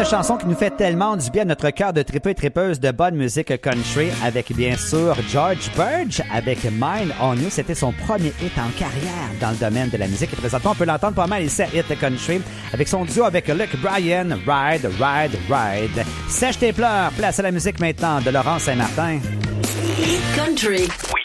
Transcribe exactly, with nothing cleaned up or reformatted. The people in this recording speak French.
chanson qui nous fait tellement du bien à notre cœur de tripeux et tripeuses de bonne musique country avec bien sûr George Burge avec Mine on You. C'était son premier hit en carrière dans le domaine de la musique et présentement on peut l'entendre pas mal les sept hits country avec son duo avec Luke Bryan, Ride, Ride, Ride. Sèche tes pleurs, place à la musique maintenant de Laurent Saint-Martin. Hit Country